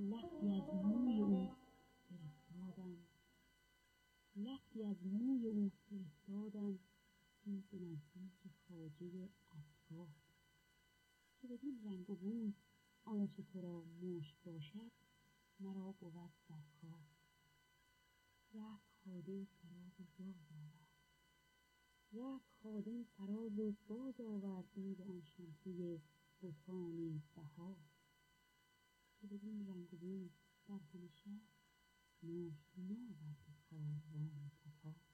لختی از موی او فرستادم، لختی از موی او فرستادم این به نزدیک خواجه عطار که بدین رنگ و بوی آنچه تو را مشت باشد مرا بود در کار. رفت خادم فراز و باز آورد، رفت خادم فراز و باز آورد او به آن شمسه بتان بهار که بدین رنگ و بوی در همه شهر مشت ناورد کاروان تتار.